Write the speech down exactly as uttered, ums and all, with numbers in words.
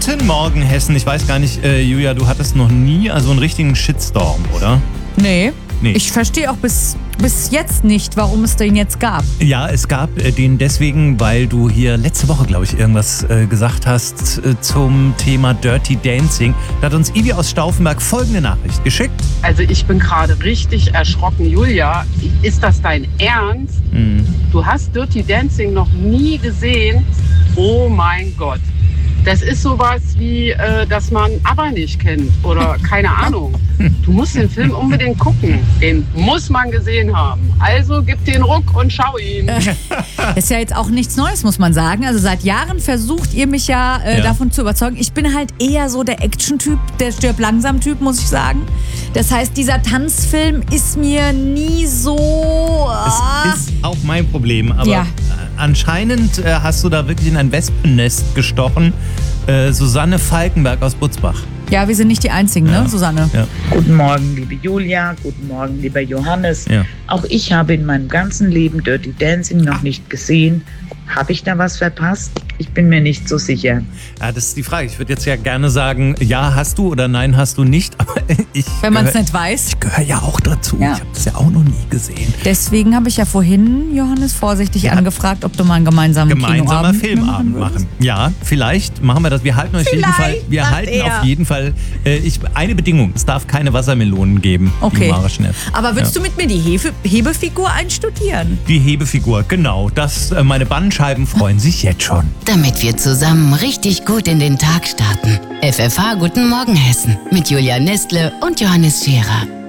Guten Morgen, Hessen. Ich weiß gar nicht, äh, Julia, du hattest noch nie also einen richtigen Shitstorm, oder? Nee. Nee. Ich verstehe auch bis, bis jetzt nicht, warum es den jetzt gab. Ja, es gab äh, den deswegen, weil du hier letzte Woche, glaube ich, irgendwas äh, gesagt hast äh, zum Thema Dirty Dancing. Da hat uns Ivi aus Stauffenberg folgende Nachricht geschickt. Also ich bin gerade richtig erschrocken. Julia, ist das dein Ernst? Mhm. Du hast Dirty Dancing noch nie gesehen? Oh mein Gott. Das ist sowas wie, äh, dass man ABBA nicht kennt oder keine Ahnung. Du musst den Film unbedingt gucken. Den muss man gesehen haben. Also gib den Ruck und schau ihn. Ist ja jetzt auch nichts Neues, muss man sagen. Also seit Jahren versucht ihr mich ja, äh, Ja. davon zu überzeugen. Ich bin halt eher so der Action-Typ, der stirb-langsam-Typ, muss ich sagen. Das heißt, dieser Tanzfilm ist mir nie so... ah. Das ist auch mein Problem, aber Ja. anscheinend äh, hast du da wirklich in ein Wespennest gestochen. Äh, Susanne Falkenberg aus Butzbach. Ja, wir sind nicht die Einzigen, Ja. ne, Susanne? Ja. Guten Morgen, liebe Julia. Guten Morgen, lieber Johannes. Ja. Auch ich habe in meinem ganzen Leben Dirty Dancing noch nicht gesehen. Habe ich da was verpasst? Ich bin mir nicht so sicher. Ja, das ist die Frage. Ich würde jetzt ja gerne sagen, ja, hast du oder nein, hast du nicht. Aber ich Wenn man es gehör- nicht weiß. Ich gehöre ja auch dazu. Ja. Ich habe das ja auch noch nie gesehen. Deswegen habe ich ja vorhin, Johannes, vorsichtig Ja. angefragt, ob du mal einen gemeinsamen Gemeinsamer Kinoabend Filmabend würdest. machen. Ja, vielleicht machen wir das. Wir halten auf jeden Vielleicht, Fall. Wir sagt halten er. auf jeden Fall. Äh, ich, eine Bedingung: Es darf keine Wassermelonen geben. Okay. Im Maraschnett. Aber würdest du mit mir die Hefe, Hebefigur einstudieren? Die Hebefigur, genau. Das, äh, meine Bandscheiben freuen sich jetzt schon. Damit wir zusammen richtig gut in den Tag starten. F F H Guten Morgen Hessen mit Julia Nestle und Johannes Scherer.